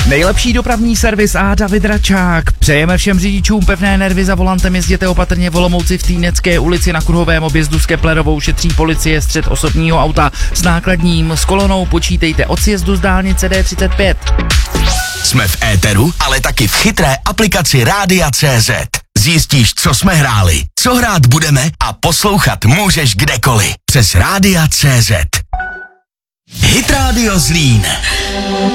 Nejlepší dopravní servis a David Račák. Přejeme všem řidičům pevné nervy za volantem, jezděte opatrně v Olomouci v Týnecké ulici na kruhovém objezdu s Keplerovou, šetří policie střed osobního auta s nákladním, s kolonou počítejte od sjezdu z dálnice D35. Jsme v éteru, ale taky v chytré aplikaci Rádia.cz. Zjistíš, co jsme hráli, co hrát budeme a poslouchat můžeš kdekoliv přes Rádia.cz. Hit Radio Zlín.